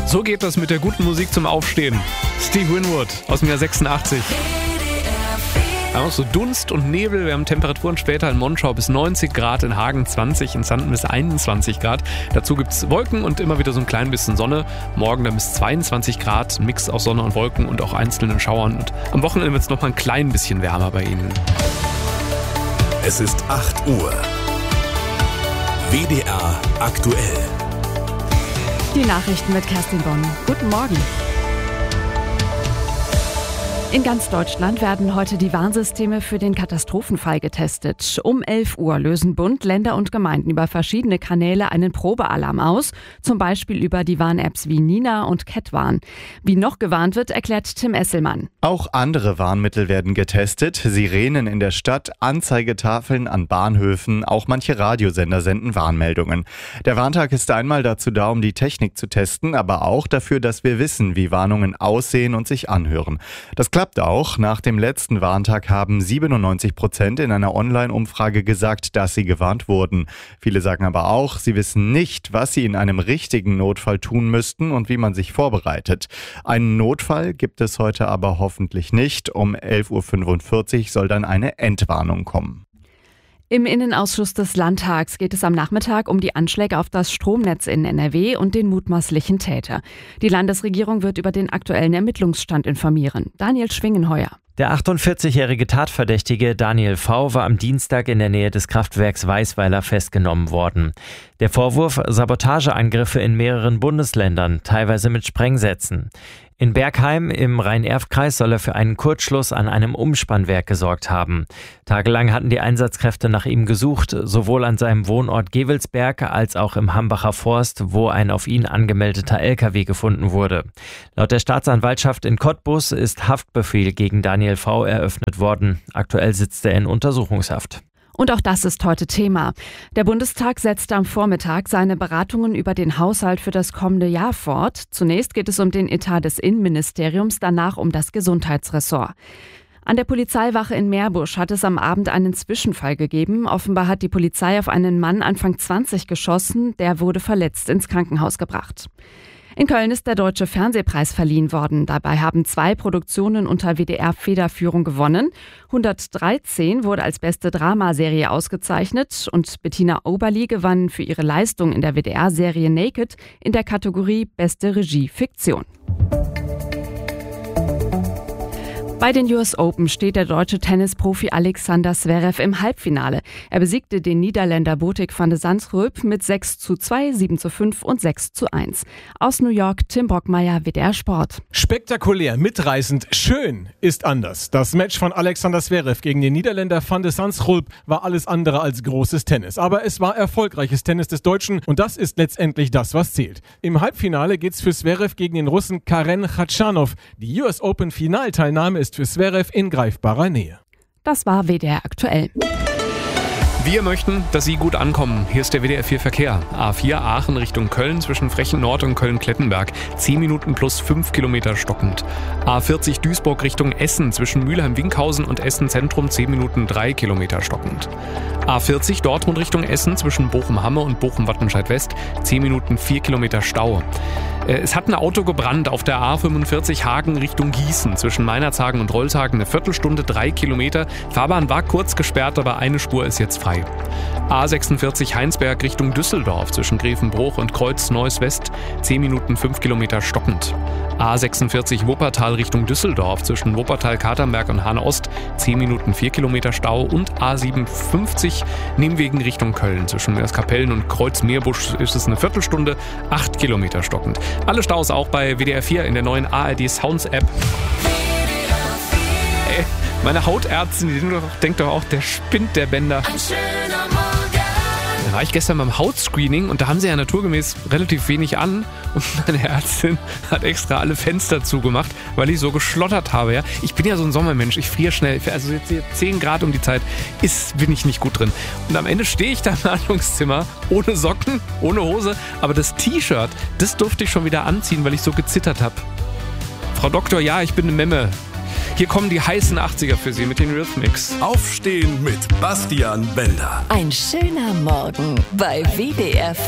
So geht das mit der guten Musik zum Aufstehen. Steve Winwood aus dem Jahr 86. Auch so Dunst und Nebel. Wir haben Temperaturen später in Monschau bis 90 Grad, in Hagen 20, in Sanden bis 21 Grad. Dazu gibt es Wolken und immer wieder so ein klein bisschen Sonne. Morgen dann bis 22 Grad, ein Mix aus Sonne und Wolken und auch einzelnen Schauern. Und am Wochenende wird es noch mal ein klein bisschen wärmer bei Ihnen. Es ist 8 Uhr. WDR aktuell. Die Nachrichten mit Kerstin Bonn. Guten Morgen. In ganz Deutschland werden heute die Warnsysteme für den Katastrophenfall getestet. Um 11 Uhr lösen Bund, Länder und Gemeinden über verschiedene Kanäle einen Probealarm aus, zum Beispiel über die Warn-Apps wie Nina und Ketwarn. Wie noch gewarnt wird, erklärt Tim Esselmann. Auch andere Warnmittel werden getestet. Sirenen in der Stadt, Anzeigetafeln an Bahnhöfen, auch manche Radiosender senden Warnmeldungen. Der Warntag ist einmal dazu da, um die Technik zu testen, aber auch dafür, dass wir wissen, wie Warnungen aussehen und sich anhören. Das klappt auch. Nach dem letzten Warntag haben 97% in einer Online-Umfrage gesagt, dass sie gewarnt wurden. Viele sagen aber auch, sie wissen nicht, was sie in einem richtigen Notfall tun müssten und wie man sich vorbereitet. Einen Notfall gibt es heute aber hoffentlich nicht. Um 11.45 Uhr soll dann eine Endwarnung kommen. Im Innenausschuss des Landtags geht es am Nachmittag um die Anschläge auf das Stromnetz in NRW und den mutmaßlichen Täter. Die Landesregierung wird über den aktuellen Ermittlungsstand informieren. Daniel Schwingenheuer. Der 48-jährige Tatverdächtige Daniel V. war am Dienstag in der Nähe des Kraftwerks Weißweiler festgenommen worden. Der Vorwurf: Sabotageangriffe in mehreren Bundesländern, teilweise mit Sprengsätzen. In Bergheim im Rhein-Erft-Kreis soll er für einen Kurzschluss an einem Umspannwerk gesorgt haben. Tagelang hatten die Einsatzkräfte nach ihm gesucht, sowohl an seinem Wohnort Gevelsberg als auch im Hambacher Forst, wo ein auf ihn angemeldeter LKW gefunden wurde. Laut der Staatsanwaltschaft in Cottbus ist Haftbefehl gegen Daniel V. eröffnet worden. Aktuell sitzt er in Untersuchungshaft. Und auch das ist heute Thema. Der Bundestag setzt am Vormittag seine Beratungen über den Haushalt für das kommende Jahr fort. Zunächst geht es um den Etat des Innenministeriums, danach um das Gesundheitsressort. An der Polizeiwache in Meerbusch hat es am Abend einen Zwischenfall gegeben. Offenbar hat die Polizei auf einen Mann Anfang 20 geschossen. Der wurde verletzt ins Krankenhaus gebracht. In Köln ist der Deutsche Fernsehpreis verliehen worden. Dabei haben 2 Produktionen unter WDR-Federführung gewonnen. 113 wurde als beste Dramaserie ausgezeichnet und Bettina Oberli gewann für ihre Leistung in der WDR-Serie Naked in der Kategorie Beste Regie Fiktion. Bei den US Open steht der deutsche Tennisprofi Alexander Zverev im Halbfinale. Er besiegte den Niederländer Botic van de Zandschulp mit 6:2, 7:5 und 6:1. Aus New York, Tim Brockmeier, WDR Sport. Spektakulär, mitreißend, schön ist anders. Das Match von Alexander Zverev gegen den Niederländer van de Zandschulp war alles andere als großes Tennis. Aber es war erfolgreiches Tennis des Deutschen und das ist letztendlich das, was zählt. Im Halbfinale geht's für Zverev gegen den Russen Karen Khachanov. Die US Open Finalteilnahme ist für Zverev in greifbarer Nähe. Das war WDR aktuell. Wir möchten, dass Sie gut ankommen. Hier ist der WDR 4 Verkehr. A4 Aachen Richtung Köln zwischen Frechen Nord und Köln-Klettenberg. 10 Minuten plus 5 Kilometer stockend. A40 Duisburg Richtung Essen zwischen Mülheim-Winkhausen und Essen Zentrum 10 Minuten 3 Kilometer stockend. A40 Dortmund Richtung Essen zwischen Bochum-Hamme und Bochum-Wattenscheid West 10 Minuten 4 Kilometer Stau. Es hat ein Auto gebrannt auf der A45 Hagen Richtung Gießen zwischen Meinerzhagen und Rollshagen. Eine Viertelstunde 3 Kilometer. Fahrbahn war kurz gesperrt, aber eine Spur ist jetzt frei. A46 Heinsberg Richtung Düsseldorf zwischen Grevenbruch und Kreuz-Neuss West 10 Minuten 5 Kilometer stockend. A46 Wuppertal Richtung Düsseldorf zwischen Wuppertal-Katernberg und Hahn-Ost 10 Minuten 4 Kilometer Stau und A57 Nimwegen Richtung Köln zwischen Meerskapellen und Kreuz-Meerbusch ist es eine Viertelstunde 8 Kilometer stockend. Alle Staus auch bei WDR 4 in der neuen ARD Sounds App. Meine Hautärztin, die denkt doch auch, der spinnt, der Bänder. Ein schöner Morgen. Da war ich gestern beim Hautscreening und da haben sie ja naturgemäß relativ wenig an und meine Ärztin hat extra alle Fenster zugemacht, weil ich so geschlottert habe. Ja? Ich bin ja so ein Sommermensch, ich friere schnell. Also jetzt hier 10 Grad um die Zeit, bin ich nicht gut drin. Und am Ende stehe ich da im Behandlungszimmer ohne Socken, ohne Hose, aber das T-Shirt, das durfte ich schon wieder anziehen, weil ich so gezittert habe. Frau Doktor, ja, ich bin eine Memme. Hier kommen die heißen 80er für Sie mit den Rhythmics. Aufstehen mit Bastian Bender. Ein schöner Morgen bei WDR